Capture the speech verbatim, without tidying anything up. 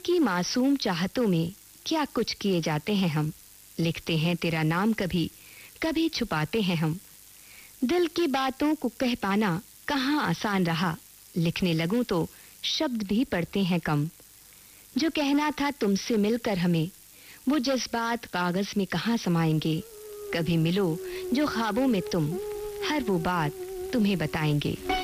की मासूम चाहतों में क्या कुछ किए जाते हैं हम। लिखते हैं तेरा नाम कभी कभी छुपाते हैं हम। दिल की बातों को कह पाना कहाँ आसान रहा, लिखने लगूं तो शब्द भी पड़ते हैं कम। जो कहना था तुमसे मिलकर हमें, वो जज्बात कागज में कहाँ समाएंगे। कभी मिलो जो ख्वाबों में तुम, हर वो बात तुम्हें बताएंगे।